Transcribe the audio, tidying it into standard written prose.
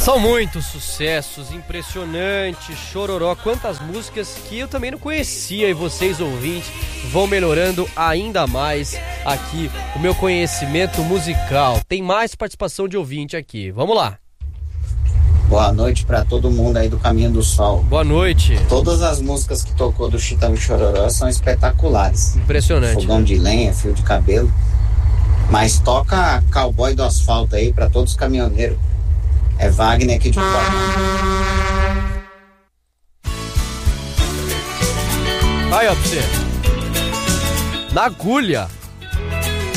São muitos sucessos, impressionante, chororó, quantas músicas que eu também não conhecia e vocês ouvintes vão melhorando ainda mais aqui o meu conhecimento musical. Tem mais participação de ouvinte aqui, vamos lá. Boa noite pra todo mundo aí do Caminho do Sol. Boa noite. Todas as músicas que tocou do Chitão e Chororó são espetaculares. Impressionante. Fogão de lenha, fio de cabelo. Mas toca Cowboy do Asfalto aí pra todos os caminhoneiros. É Wagner aqui de Guará. Aí, ó, pra você. Na agulha.